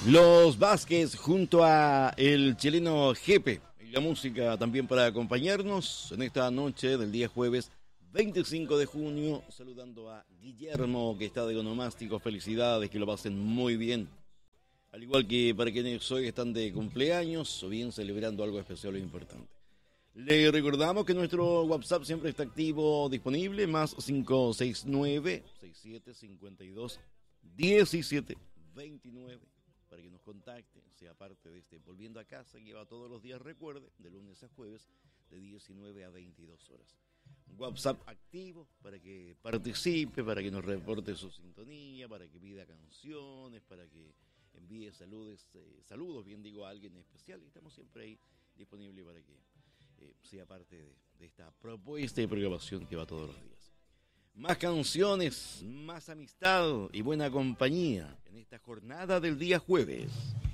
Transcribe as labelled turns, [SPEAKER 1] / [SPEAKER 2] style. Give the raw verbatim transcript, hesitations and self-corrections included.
[SPEAKER 1] Los Vázquez junto a el chileno Jepe. Y la música también para acompañarnos en esta noche del día jueves veinticinco de junio. Saludando a Guillermo, que está de onomástico. Felicidades, que lo pasen muy bien. Al igual que para quienes hoy están de cumpleaños o bien celebrando algo especial o importante. Le recordamos que nuestro WhatsApp siempre está activo, disponible, más cinco seis nueve, seis siete cinco dos, uno siete dos nueve, para que nos contacte, sea parte de este Volviendo a Casa, que va todos los días, recuerde, de lunes a jueves, de diecinueve a veintidós horas. Un WhatsApp activo para que participe, para que nos reporte su sintonía, para que pida canciones, para que envíe saludos, eh, saludos, bien digo, a alguien especial, y estamos siempre ahí disponibles para que Eh, sea parte de, de esta propuesta y programación que va todos los días. Más canciones, más amistad y buena compañía en esta jornada del día jueves.